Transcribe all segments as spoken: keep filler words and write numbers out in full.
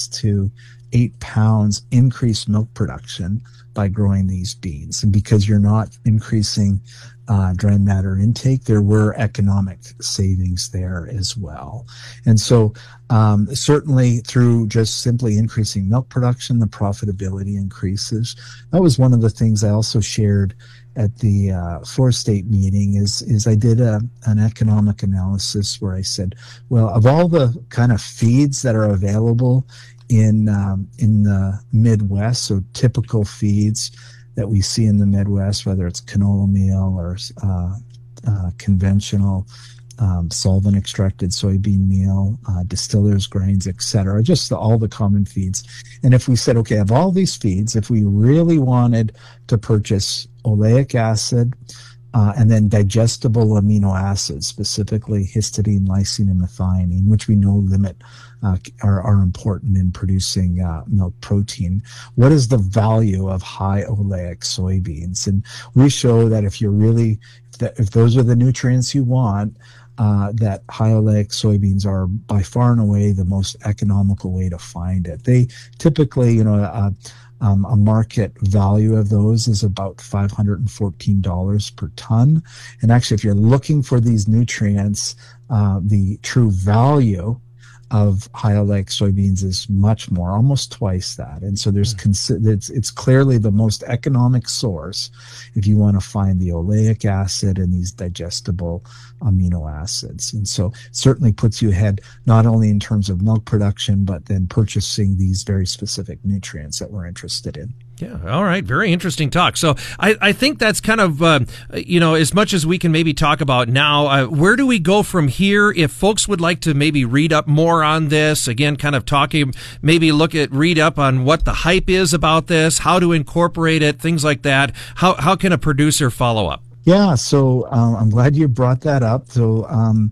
to eight pounds increased milk production by growing these beans. And because you're not increasing uh, dry matter intake, there were economic savings there as well. And so um, certainly through just simply increasing milk production, the profitability increases. That was one of the things I also shared at the uh, Forest State meeting is, is I did a, an economic analysis where I said, well, of all the kind of feeds that are available in um, in the Midwest, so typical feeds that we see in the Midwest, whether it's canola meal or uh, uh, conventional um, solvent extracted soybean meal, uh, distillers grains, et cetera, just the, all the common feeds. And if we said, okay, of all these feeds, if we really wanted to purchase oleic acid, Uh, and then digestible amino acids, specifically histidine, lysine, and methionine, which we know limit uh, are, are important in producing uh, milk protein. What is the value of high oleic soybeans? And we show that if you're really, that if those are the nutrients you want, uh, that high oleic soybeans are by far and away the most economical way to find it. They typically, you know, uh, Um, a market value of those is about five hundred fourteen dollars per ton. And actually, if you're looking for these nutrients, uh, the true value of high oleic soybeans is much more, almost twice that. And so there's consi- it's, it's clearly the most economic source if you want to find the oleic acid and these digestible amino acids. And so it certainly puts you ahead not only in terms of milk production, but then purchasing these very specific nutrients that we're interested in. Yeah. All right. Very interesting talk. So I, I think that's kind of, uh, you know, as much as we can maybe talk about now, uh, where do we go from here? If folks would like to maybe read up more on this, again, kind of talking, maybe look at, read up on what the hype is about this, how to incorporate it, things like that. How, how can a producer follow up? Yeah. So um, I'm glad you brought that up. So, um,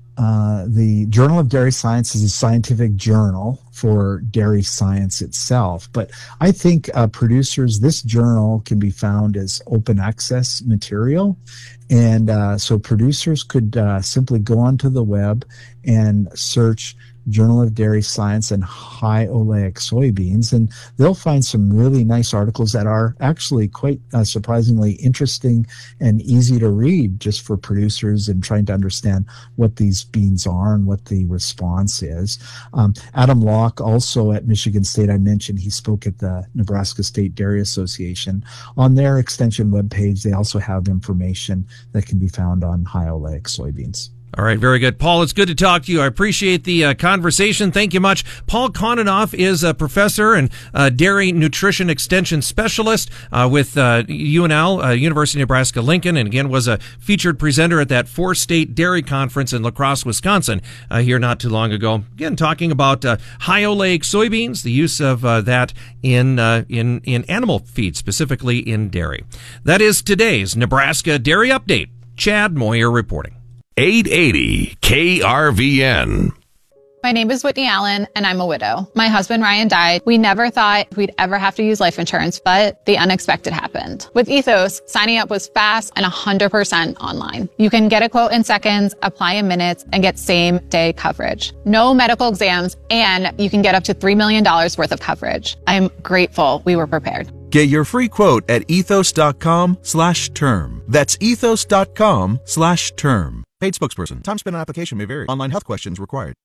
Uh, the Journal of Dairy Science is a scientific journal for dairy science itself. But I think uh, producers, this journal can be found as open access material. And uh, so producers could uh, simply go onto the web and search Journal of Dairy Science and high oleic soybeans, and they'll find some really nice articles that are actually quite uh, surprisingly interesting and easy to read just for producers and trying to understand what these beans are and what the response is. Um, Adam Locke, also at Michigan State, I mentioned he spoke at the Nebraska State Dairy Association. On their extension webpage, they also have information that can be found on high oleic soybeans. All right, very good. Paul, it's good to talk to you. I appreciate the uh, conversation. Thank you much. Paul Koninoff is a professor and uh, dairy nutrition extension specialist uh, with uh, U N L, uh, University of Nebraska-Lincoln, and again was a featured presenter at that Forest State Dairy Conference in La Crosse, Wisconsin, uh, here not too long ago. Again, talking about uh, high oleic soybeans, the use of uh, that in, uh, in, in animal feed, specifically in dairy. That is today's Nebraska Dairy Update. Chad Moyer reporting. eight eighty K R V N. My name is Whitney Allen, and I'm a widow. My husband, Ryan, died. We never thought we'd ever have to use life insurance, but the unexpected happened. With Ethos, signing up was fast and one hundred percent online. You can get a quote in seconds, apply in minutes, and get same-day coverage. No medical exams, and you can get up to three million dollars worth of coverage. I'm grateful we were prepared. Get your free quote at ethos.com slash term. That's ethos.com slash term. Paid spokesperson. Time spent on application may vary. Online health questions required.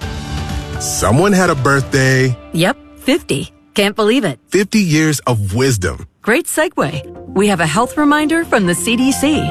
Someone had a birthday. Yep, fifty. Can't believe it. fifty years of wisdom. Great segue. We have a health reminder from the C D C.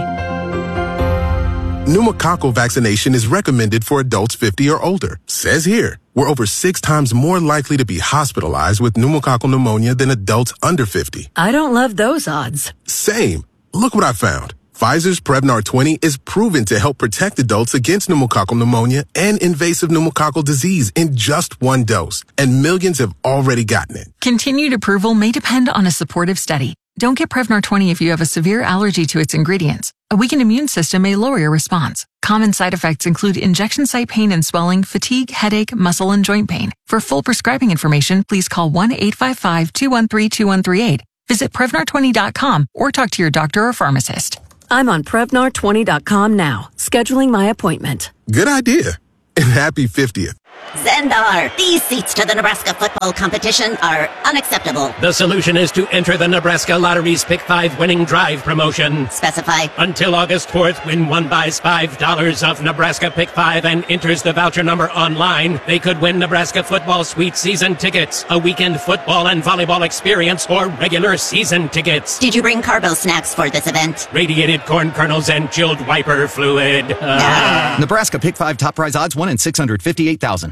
Pneumococcal vaccination is recommended for adults fifty or older. Says here, we're over six times more likely to be hospitalized with pneumococcal pneumonia than adults under fifty. I don't love those odds. Same. Look what I found. Pfizer's Prevnar twenty is proven to help protect adults against pneumococcal pneumonia and invasive pneumococcal disease in just one dose. And millions have already gotten it. Continued approval may depend on a supportive study. Don't get Prevnar twenty if you have a severe allergy to its ingredients. A weakened immune system may lower your response. Common side effects include injection site pain and swelling, fatigue, headache, muscle, and joint pain. For full prescribing information, please call one eight five five, two one three, two one three eight. Visit Prevnar twenty dot com or talk to your doctor or pharmacist. I'm on Prevnar twenty dot com now, scheduling my appointment. Good idea. And happy fiftieth. Xandar, these seats to the Nebraska football competition are unacceptable. The solution is to enter the Nebraska Lottery's Pick five Winning Drive promotion. Specify. Until August fourth, when one buys five dollars of Nebraska Pick five and enters the voucher number online, they could win Nebraska football suite season tickets, a weekend football and volleyball experience, or regular season tickets. Did you bring carbo snacks for this event? Radiated corn kernels and chilled wiper fluid. Ah. Nebraska Pick five top prize odds one in six hundred fifty-eight thousand.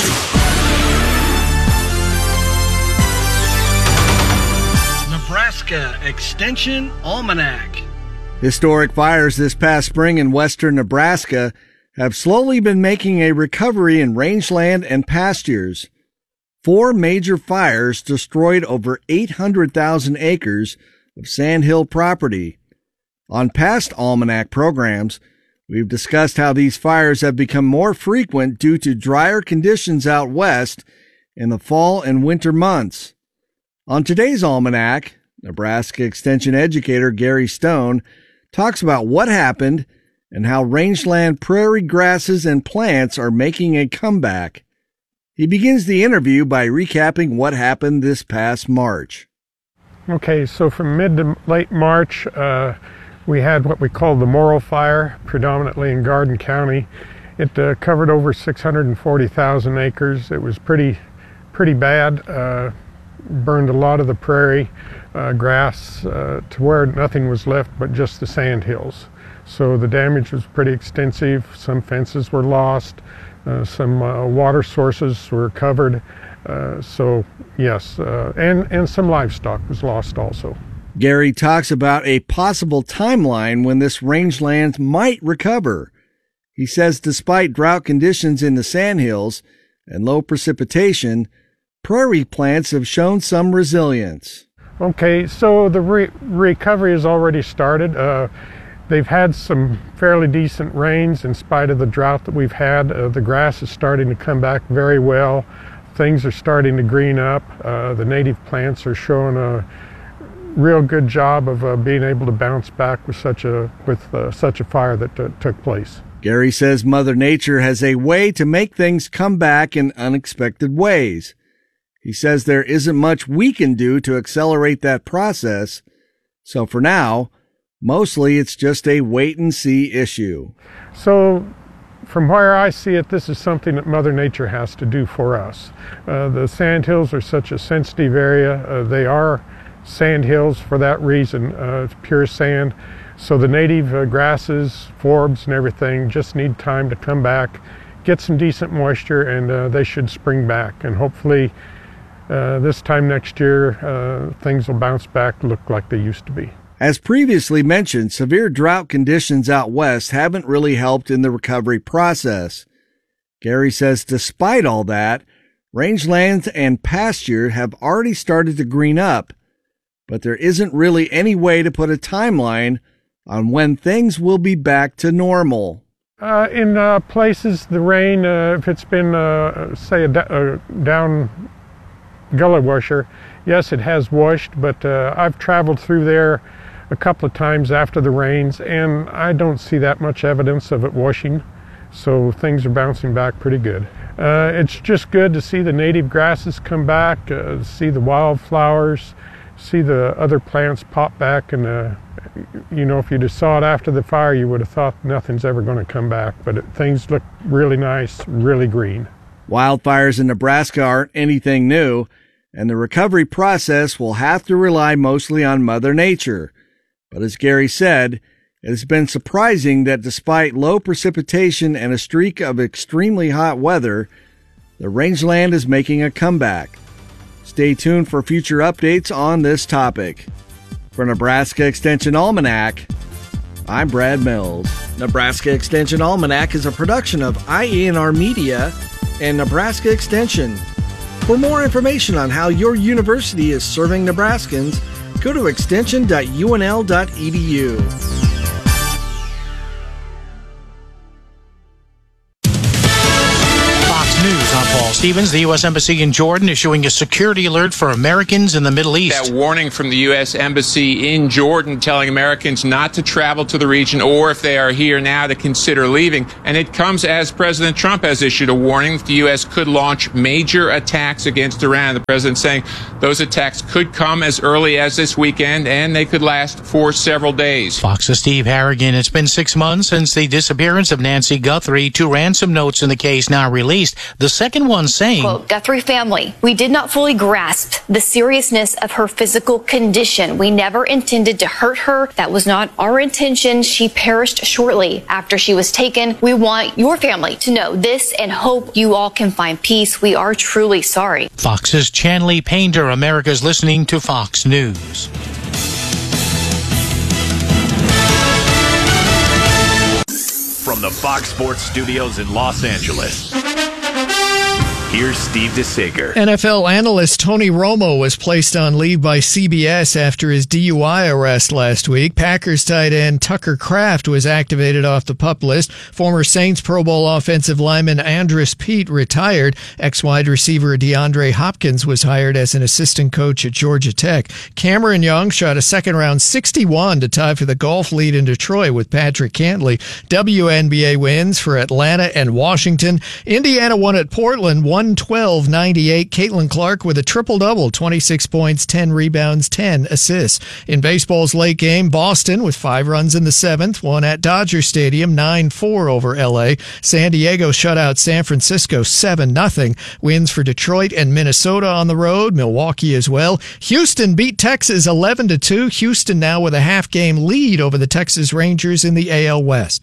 Nebraska Extension Almanac. Historic fires this past spring in western Nebraska have slowly been making a recovery in rangeland and pastures. Four major fires destroyed over eight hundred thousand acres of sandhill property. On past Almanac programs, we've discussed how these fires have become more frequent due to drier conditions out west in the fall and winter months. On today's Almanac, Nebraska Extension educator Gary Stone talks about what happened and how rangeland prairie grasses and plants are making a comeback. He begins the interview by recapping what happened this past March. Okay, so from mid to late March, uh, we had what we call the Morrill Fire, predominantly in Garden County. It uh, covered over six hundred forty thousand acres. It was pretty, pretty bad. Uh, burned a lot of the prairie uh, grass uh, to where nothing was left but just the sand hills. So the damage was pretty extensive. Some fences were lost. Uh, some uh, water sources were covered. Uh, so yes, uh, and, and some livestock was lost also. Gary talks about a possible timeline when this rangeland might recover. He says despite drought conditions in the sandhills and low precipitation, prairie plants have shown some resilience. Okay, so the re- recovery has already started. Uh, they've had some fairly decent rains in spite of the drought that we've had. Uh, the grass is starting to come back very well. Things are starting to green up. Uh, the native plants are showing a real good job of uh, being able to bounce back with such a with uh, such a fire that uh, took place. Gary says Mother Nature has a way to make things come back in unexpected ways. He says there isn't much we can do to accelerate that process, so for now, mostly it's just a wait-and-see issue. So, from where I see it, this is something that Mother Nature has to do for us. Uh, the sandhills are such a sensitive area. Uh, they are sandhills for that reason. Uh, it's pure sand. So the native uh, grasses, forbs, and everything just need time to come back, get some decent moisture, and uh, they should spring back. And hopefully, Uh, this time next year, uh, things will bounce back, look like they used to be. As previously mentioned, severe drought conditions out west haven't really helped in the recovery process. Gary says despite all that, rangelands and pasture have already started to green up, but there isn't really any way to put a timeline on when things will be back to normal. Uh, in uh, places, the rain, uh, if it's been, uh, say, a, da- a down gully washer, yes, it has washed, but uh, I've traveled through there a couple of times after the rains, and I don't see that much evidence of it washing, so things are bouncing back pretty good. Uh, it's just good to see the native grasses come back, uh, see the wildflowers, see the other plants pop back, and uh, you know, if you just saw it after the fire, you would have thought nothing's ever going to come back, but it, things look really nice, really green. Wildfires in Nebraska aren't anything new, and the recovery process will have to rely mostly on Mother Nature. But as Gary said, it has been surprising that despite low precipitation and a streak of extremely hot weather, the rangeland is making a comeback. Stay tuned for future updates on this topic. For Nebraska Extension Almanac, I'm Brad Mills. Nebraska Extension Almanac is a production of I E N R Media and Nebraska Extension. For more information on how your university is serving Nebraskans, go to extension dot u n l dot e d u. Fox News, I'm Paul Stevens, the U S Embassy in Jordan issuing a security alert for Americans in the Middle East. That warning from the U S Embassy in Jordan telling Americans not to travel to the region, or if they are here now, to consider leaving. And it comes as President Trump has issued a warning that the U S could launch major attacks against Iran. The president saying those attacks could come as early as this weekend, and they could last for several days. Fox's Steve Harrigan. It's been six months since the disappearance of Nancy Guthrie. Two ransom notes in the case now released. The second one saying, quote, Guthrie family, we did not fully grasp the seriousness of her physical condition. We never intended to hurt her. That was not our intention. She perished shortly after she was taken. We want your family to know this and hope you all can find peace. We are truly sorry. Fox's Chanley Painter. America's listening to Fox News. From the Fox Sports Studios in Los Angeles, here's Steve DeSager. N F L analyst Tony Romo was placed on leave by C B S after his D U I arrest last week. Packers tight end Tucker Kraft was activated off the PUP list. Former Saints Pro Bowl offensive lineman Andrus Peat retired. Ex-wide receiver DeAndre Hopkins was hired as an assistant coach at Georgia Tech. Cameron Young shot a second-round sixty-one to tie for the golf lead in Detroit with Patrick Cantley. W N B A wins for Atlanta and Washington. Indiana won at Portland, one twelve ninety-eight. Caitlin Clark with a triple-double, twenty-six points, ten rebounds, ten assists. In baseball's late game, Boston, with five runs in the seventh, won at Dodger Stadium nine four over L A. San Diego shut out San Francisco seven nothing. Wins for Detroit and Minnesota on the road, Milwaukee as well. Houston beat Texas eleven to two. Houston now with a half-game lead over the Texas Rangers in the A L West.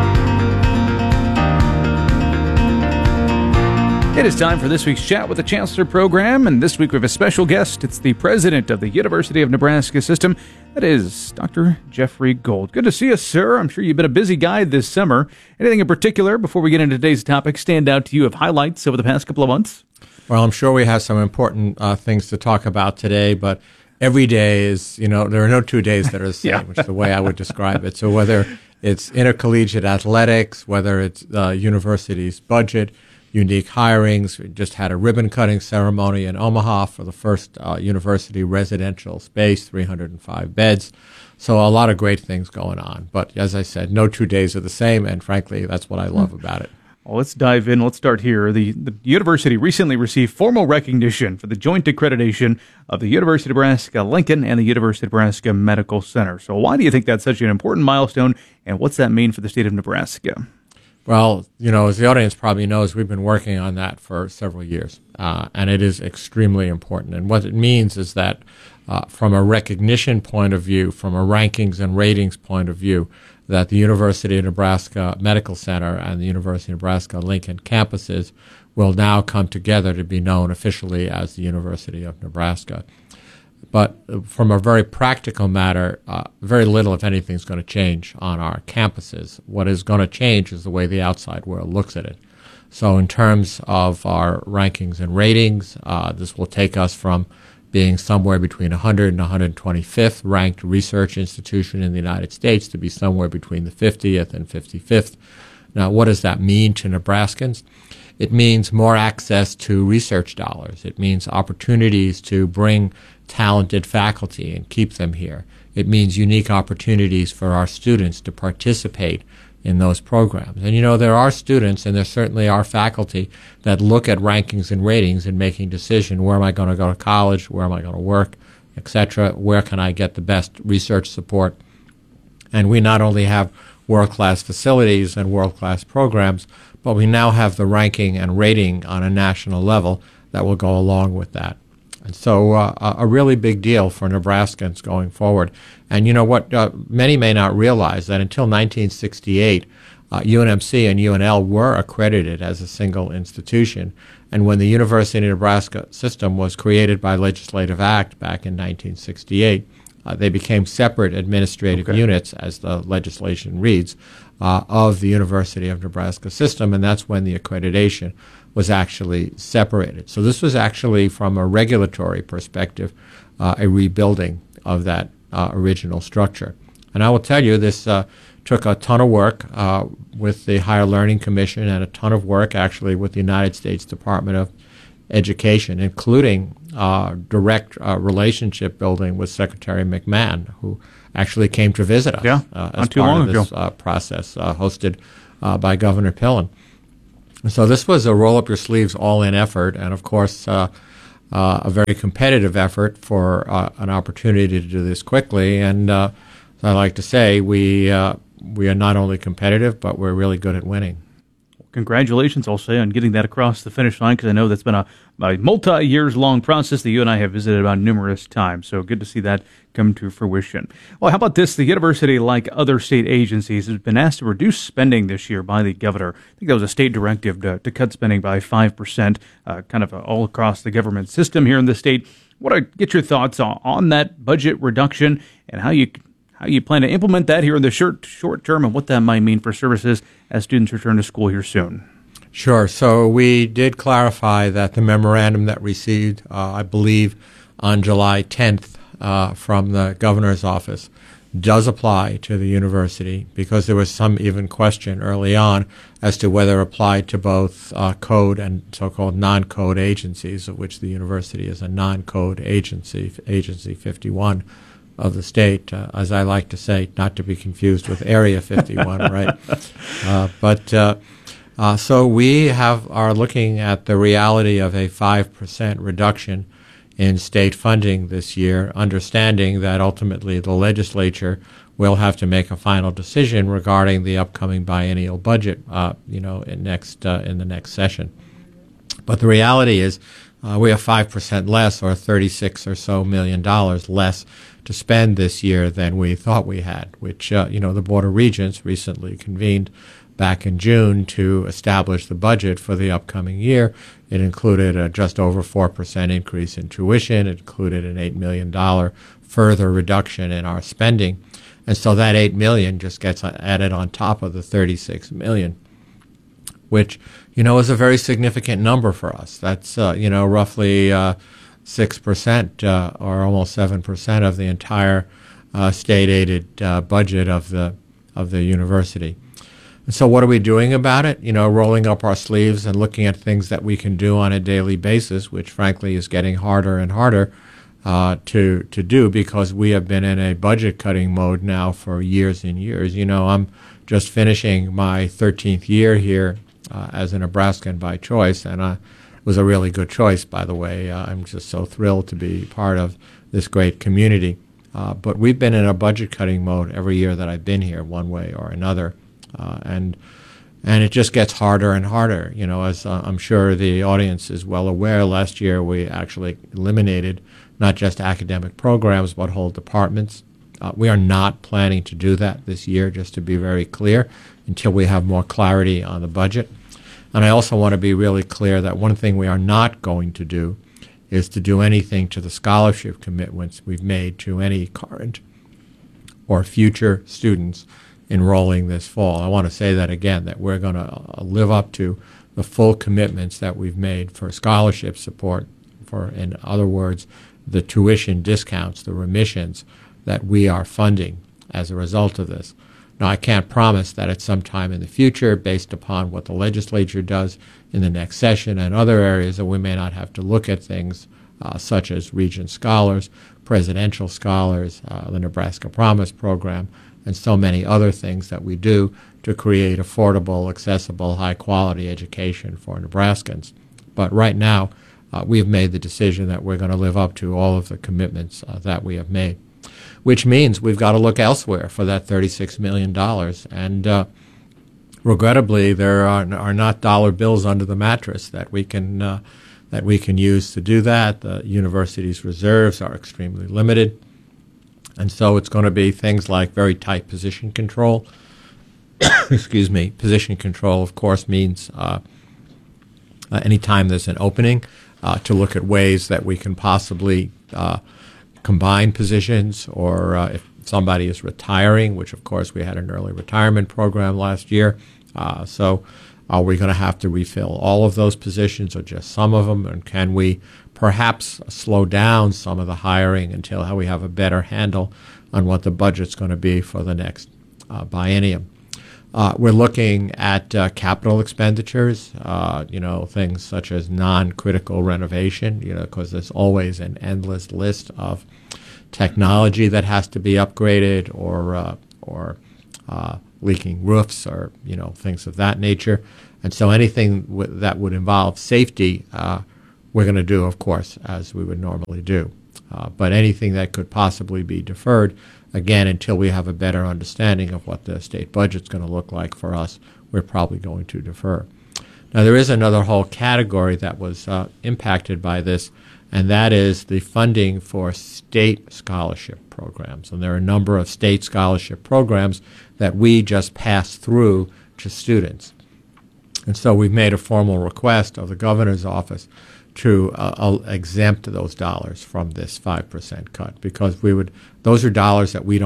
It is time for this week's Chat with the Chancellor program, and this week we have a special guest. It's the president of the University of Nebraska system. That is Doctor Jeffrey Gold. Good to see you, sir. I'm sure you've been a busy guy this summer. Anything in particular, before we get into today's topic, stand out to you of highlights over the past couple of months? Well, I'm sure we have some important uh, things to talk about today, but every day is, you know, there are no two days that are the same, yeah. which is the way I would describe it. So whether it's intercollegiate athletics, whether it's the uh, university's budget, unique hirings. We just had a ribbon-cutting ceremony in Omaha for the first uh, university residential space, three hundred five beds. So a lot of great things going on. But as I said, no two days are the same, and frankly, that's what I love about it. Well, let's dive in. Let's start here. The, the university recently received formal recognition for the joint accreditation of the University of Nebraska-Lincoln and the University of Nebraska Medical Center. So why do you think that's such an important milestone, and what's that mean for the state of Nebraska? Well, you know, as the audience probably knows, we've been working on that for several years, uh, and it is extremely important. And what it means is that uh, from a recognition point of view, from a rankings and ratings point of view, that the University of Nebraska Medical Center and the University of Nebraska Lincoln campuses will now come together to be known officially as the University of Nebraska. But from a very practical matter, uh, very little, if anything, is going to change on our campuses. What is going to change is the way the outside world looks at it. So in terms of our rankings and ratings, uh, this will take us from being somewhere between one hundred and one hundred twenty-fifth ranked research institution in the United States to be somewhere between the fiftieth and fifty-fifth. Now, what does that mean to Nebraskans? It means more access to research dollars. It means opportunities to bring talented faculty and keep them here. It means unique opportunities for our students to participate in those programs. And you know, there are students, and there certainly are faculty, that look at rankings and ratings and making decision, where am I going to go to college, where am I going to work, et cetera, where can I get the best research support. And we not only have world-class facilities and world-class programs, but we now have the ranking and rating on a national level that will go along with that. And so uh, a really big deal for Nebraskans going forward. And you know what, uh, many may not realize that until nineteen sixty-eight, uh, U N M C and U N L were accredited as a single institution. And when the University of Nebraska system was created by legislative act back in nineteen sixty-eight, uh, they became separate administrative okay. units, as the legislation reads, uh, of the University of Nebraska system, and that's when the accreditation was actually separated. So this was actually, from a regulatory perspective, uh, a rebuilding of that uh, original structure. And I will tell you, this uh, took a ton of work uh, with the Higher Learning Commission and a ton of work actually with the United States Department of education, including uh, direct uh, relationship building with Secretary McMahon, who actually came to visit us yeah, uh, as not too part long of this ago. uh, process uh, hosted uh, by Governor Pillen. So this was a roll-up-your-sleeves, all-in effort, and of course uh, uh, a very competitive effort for uh, an opportunity to do this quickly. And uh, as I like to say, we uh, we are not only competitive, but we're really good at winning. Congratulations, I'll say, on getting that across the finish line, because I know that's been a, a multi-years long process that you and I have visited about numerous times. So good to see that come to fruition. Well, how about this? The university, like other state agencies, has been asked to reduce spending this year by the governor. I think that was a state directive to, to cut spending by five percent, uh, kind of all across the government system here in the state. I want to get your thoughts on, on that budget reduction and how you how you plan to implement that here in the short short term, and what that might mean for services as students return to school here soon. Sure. So we did clarify that the memorandum that received, uh, I believe, on July tenth uh, from the governor's office does apply to the university, because there was some even question early on as to whether it applied to both uh, code and so-called non-code agencies, of which the university is a non-code agency, Agency fifty-one of the state, uh, as I like to say, not to be confused with Area fifty-one, right? Uh, but uh, uh, so we have are looking at the reality of a five percent reduction in state funding this year, understanding that ultimately the legislature will have to make a final decision regarding the upcoming biennial budget, uh, you know, in next uh, in the next session. But the reality is, uh, we have five percent less, or thirty-six or so million dollars less to spend this year than we thought we had, which, uh, you know, the Board of Regents recently convened back in June to establish the budget for the upcoming year. It included a just over four percent increase in tuition. It included an eight million dollars further reduction in our spending. And so that eight million dollars just gets added on top of the thirty-six million dollars, which, you know, is a very significant number for us. That's, uh, you know, roughly uh, six percent uh, or almost seven percent of the entire uh, state-aided uh, budget of the of the university. And so what are we doing about it? You know, rolling up our sleeves and looking at things that we can do on a daily basis, which frankly is getting harder and harder uh, to to do, because we have been in a budget-cutting mode now for years and years. You know, I'm just finishing my thirteenth year here uh, as a Nebraskan by choice, and I was a really good choice, by the way. Uh, I'm just so thrilled to be part of this great community. Uh, but we've been in a budget-cutting mode every year that I've been here, one way or another. Uh, and and it just gets harder and harder. You know, as uh, I'm sure the audience is well aware, last year we actually eliminated not just academic programs, but whole departments. Uh, we are not planning to do that this year, just to be very clear, until we have more clarity on the budget. And I also want to be really clear that one thing we are not going to do is to do anything to the scholarship commitments we've made to any current or future students enrolling this fall. I want to say that again, that we're going to live up to the full commitments that we've made for scholarship support, for, in other words, the tuition discounts, the remissions that we are funding as a result of this. Now, I can't promise that at some time in the future, based upon what the legislature does in the next session and other areas, that we may not have to look at things uh, such as Regent Scholars, Presidential Scholars, uh, the Nebraska Promise Program, and so many other things that we do to create affordable, accessible, high-quality education for Nebraskans. But right now, uh, we've made the decision that we're going to live up to all of the commitments uh, that we have made, which means we've got to look elsewhere for that thirty-six million dollars. And uh, regrettably, there are, are not dollar bills under the mattress that we can uh, that we can use to do that. The university's reserves are extremely limited. And so it's going to be things like very tight position control. Excuse me. Position control, of course, means uh, uh, anytime there's an opening, uh, to look at ways that we can possibly uh, combine positions, or uh, if somebody is retiring, which, of course, we had an early retirement program last year. Uh, so are we going to have to refill all of those positions or just some of them? And can we perhaps slow down some of the hiring until we have a better handle on what the budget's going to be for the next uh, biennium? Uh, we're looking at uh, capital expenditures, uh, you know, things such as non-critical renovation, you know, because there's always an endless list of technology that has to be upgraded, or uh, or uh, leaking roofs, or you know, things of that nature. And so anything w- that would involve safety, uh, we're going to do, of course, as we would normally do. Uh, but anything that could possibly be deferred, again, until we have a better understanding of what the state budget's going to look like for us, we're probably going to defer. Now, there is another whole category that was uh, impacted by this, and that is the funding for state scholarship programs. And there are a number of state scholarship programs that we just pass through to students. And so we've made a formal request of the governor's office to uh, exempt those dollars from this five percent cut, because we would, those are dollars that we don't